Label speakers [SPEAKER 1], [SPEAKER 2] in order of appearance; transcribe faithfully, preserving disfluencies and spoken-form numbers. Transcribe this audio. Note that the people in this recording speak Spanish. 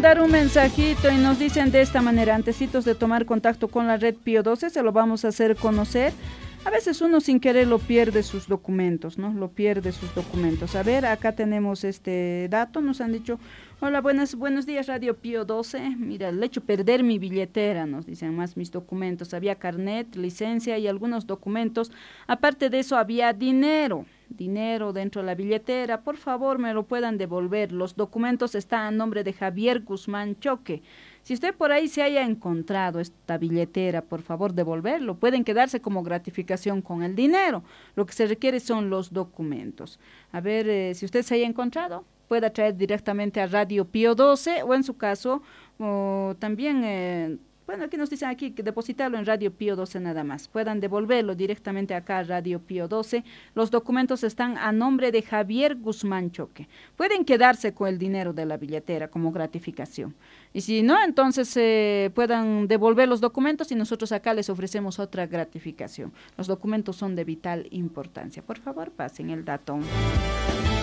[SPEAKER 1] mandar un mensajito y nos dicen de esta manera: antecitos de tomar contacto con la red Pío doce, se lo vamos a hacer conocer. A veces uno sin querer lo pierde sus documentos, ¿no? Lo pierde sus documentos. A ver, acá tenemos este dato, nos han dicho: hola, buenas, buenos días, Radio Pío doce. Mira, le he hecho perder mi billetera, nos dicen, más mis documentos. Había carnet, licencia y algunos documentos. Aparte de eso, había dinero, dinero dentro de la billetera. Por favor, me lo puedan devolver. Los documentos están a nombre de Javier Guzmán Choque. Si usted por ahí se haya encontrado esta billetera, por favor, devolverlo. Pueden quedarse como gratificación con el dinero. Lo que se requiere son los documentos. A ver, eh, si usted se haya encontrado, pueda traer directamente a Radio Pío doce o en su caso, oh, también, eh, bueno, aquí nos dicen aquí que depositarlo en Radio Pío doce nada más. Puedan devolverlo directamente acá a Radio Pío doce. Los documentos están a nombre de Javier Guzmán Choque. Pueden quedarse con el dinero de la billetera como gratificación. Y si no, entonces eh, puedan devolver los documentos y nosotros acá les ofrecemos otra gratificación. Los documentos son de vital importancia. Por favor, pasen el dato.